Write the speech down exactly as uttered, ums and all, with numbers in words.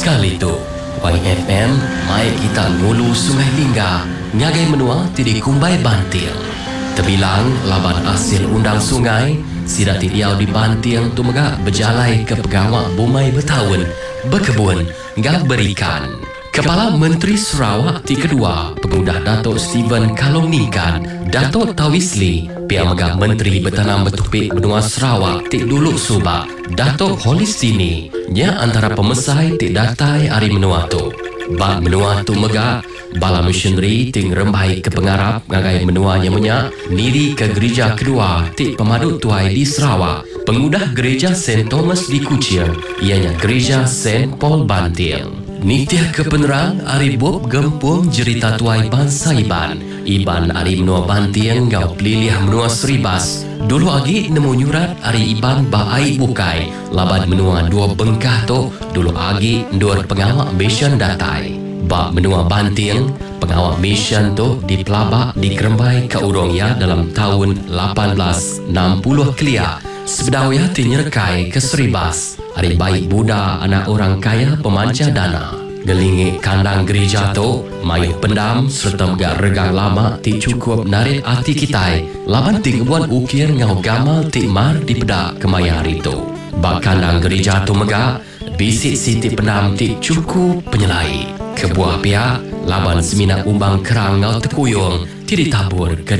Kali tu, Y F M, mai kita ngulu Sungai Lingga, ngagai menua tidi Kumbai Banting. Terbilang laban hasil undang sungai, sida tidiau di Banting tu megak berjalai ke pegawai bumai bertahun, berkebun, ngak berikan. Kepala Menteri Sarawak ti kedua, pengudah Datuk Steven Kalongnikan, Datuk Tawisli, pihak megak Menteri Bertanam Bertupik Benua Sarawak ti dulu subak, Datuk Holistini, nya antara pemesai ti datai hari menua tu. Bak menua tu megak, bala missionary ting rembai ke pengarap ngagai menua yang menyak, niri ke gereja kedua ti pemaduk tuai di Sarawak, pengudah gereja Saint Thomas di Kuching, ianya gereja Saint Paul Banting. Nitiah ke penerang ari bob gempung jerita tuai bangsa Iban. Iban ari menua Banting ngau pelilih menua Seribas. Dulu agi nemu nyurat ari Iban baai bukai. Laban menua dua bengkah tu dulu agi ndur pengawak mission datai. Ba menua Banting, pengawak mission tu dipelabak di Kerembai ke Urongya dalam tahun lapan belas enam puluh kelia. Sebedawaya tinyerekai ke Seribas. Hari baik Buddha anak orang kaya pemanca dana. Gelingi kandang gereja tu, mayu pendam serta megak regang lama ti cukup narik hati kita. Laban ti kebuan ukir ngau gamal ti mar di pedak kemayari tu. Bak kandang gereja tu megak, bisik siti pendam ti cukup penyelai. Kebuah pihak, laban semina umbang kerang ngau tekuyung, ti ditabur ke